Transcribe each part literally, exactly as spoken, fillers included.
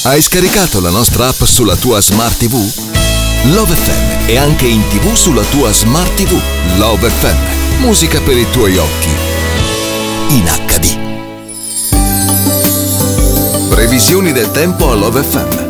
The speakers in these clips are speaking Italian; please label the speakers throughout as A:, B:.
A: Hai scaricato la nostra app sulla tua Smart ti vu? Love effe emme è anche in tivù sulla tua Smart ti vu. Love effe emme, musica per i tuoi occhi. In acca di. Previsioni del tempo a Love effe emme.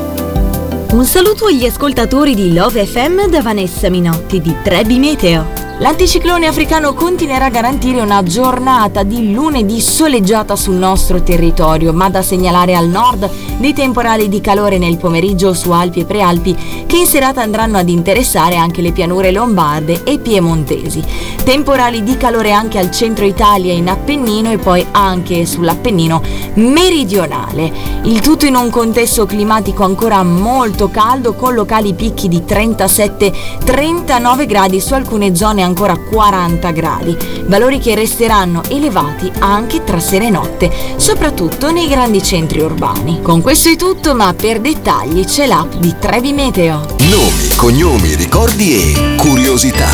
B: Un saluto agli ascoltatori di Love effe emme da Vanessa Minotti di Trebi Meteo. L'anticiclone africano continuerà a garantire una giornata di lunedì soleggiata sul nostro territorio, ma da segnalare al nord dei temporali di calore nel pomeriggio su Alpi e Prealpi che in serata andranno ad interessare anche le pianure lombarde e piemontesi. Temporali di calore anche al centro Italia in Appennino e poi anche sull'Appennino meridionale. Il tutto in un contesto climatico ancora molto caldo con locali picchi di trentasette trentanove gradi, su alcune zone ancora quaranta gradi, valori che resteranno elevati anche tra sera e notte, soprattutto nei grandi centri urbani. Con questo è tutto, ma per dettagli c'è l'app di Trebi Meteo.
A: Nomi, cognomi, ricordi e curiosità.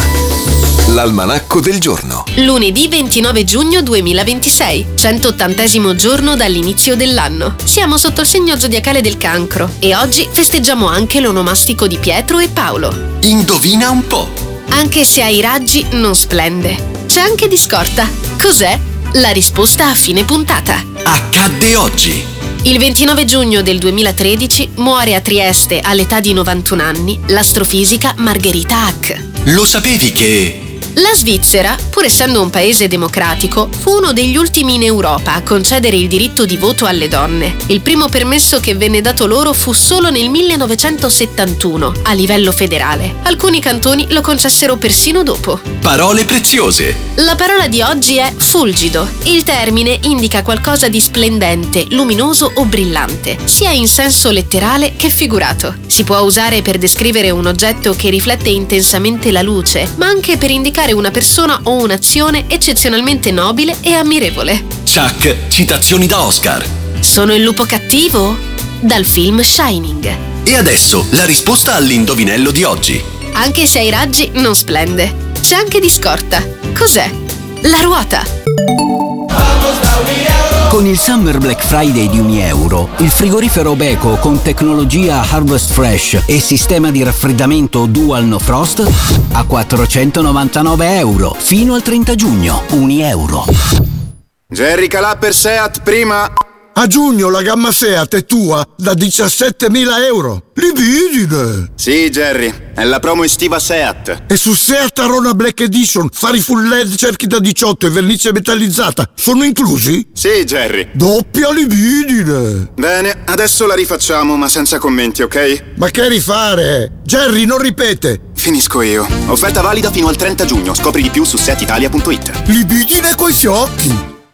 A: L'almanacco del giorno.
C: Lunedì ventinove giugno duemilaventisei, centottantesimo giorno dall'inizio dell'anno. Siamo sotto il segno zodiacale del Cancro e oggi festeggiamo anche l'onomastico di Pietro e Paolo.
A: Indovina un po'.
C: Anche se ai raggi non splende. C'è anche di scorta. Cos'è? La risposta a fine puntata.
A: Accadde oggi.
C: Il ventinove giugno del duemilatredici muore a Trieste all'età di novantuno anni l'astrofisica Margherita Hack.
A: Lo sapevi che...
C: La Svizzera, pur essendo un paese democratico, fu uno degli ultimi in Europa a concedere il diritto di voto alle donne. Il primo permesso che venne dato loro fu solo nel millenovecentosettantuno, a livello federale. Alcuni cantoni lo concessero persino dopo.
A: Parole preziose.
C: La parola di oggi è fulgido. Il termine indica qualcosa di splendente, luminoso o brillante, sia in senso letterale che figurato. Si può usare per descrivere un oggetto che riflette intensamente la luce, ma anche per indicare una persona o un'azione eccezionalmente nobile e ammirevole.
A: Chuck, citazioni da Oscar.
C: Sono il lupo cattivo? Dal film Shining.
A: E adesso la risposta all'indovinello di oggi.
C: Anche se ai raggi non splende. C'è anche di scorta. Cos'è? La ruota.
D: Con il Summer Black Friday di Unieuro, il frigorifero Beko con tecnologia Harvest Fresh e sistema di raffreddamento Dual No Frost a quattrocentonovantanove euro fino al trenta giugno. Unieuro.
E: Jerry Calà per Seat prima.
F: A giugno la gamma Seat è tua da diciassettemila euro. Libidine!
E: Sì, Jerry, è la promo estiva Seat.
F: E su Seat Arona Black Edition, fari full L E D, cerchi da diciotto e vernice metallizzata sono inclusi?
E: Sì, Jerry.
F: Doppia libidine!
E: Bene, adesso la rifacciamo, ma senza commenti, ok?
F: Ma che rifare? Jerry, non ripete!
E: Finisco io. Offerta valida fino al trenta giugno. Scopri di più su seat italia punto it.
F: Libidine coi fiocchi!